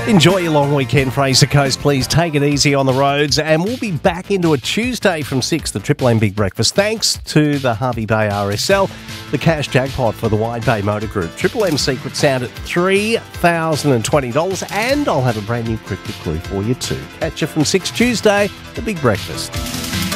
Enjoy your long weekend, Fraser Coast. Please take it easy on the roads, and we'll be back into a Tuesday from 6, the Triple M Big Breakfast. Thanks to the Harvey Bay RSL, the cash jackpot for the Wide Bay Motor Group. Triple M Secret Sound at $3,020, and I'll have a brand new cryptic clue for you too. Catch you from 6 Tuesday, the Big Breakfast.